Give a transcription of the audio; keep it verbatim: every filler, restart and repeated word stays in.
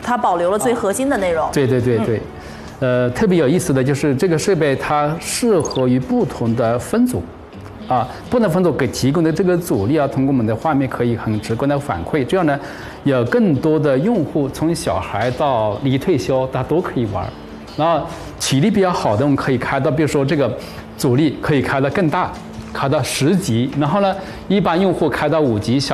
它保留了最核心的内容。 对对对对。嗯、呃，特别有意思的就是这个设备它适合于不同的分组。啊，不同分组给提供的这个阻力啊，通过我们的画面可以很直观的反馈，这样呢，有更多的用户，从小孩到离退休，他都可以玩。然后体力比较好的，我们可以开到，比如说这个阻力可以开到更大，开到十级。然后呢，一般用户开到五级，小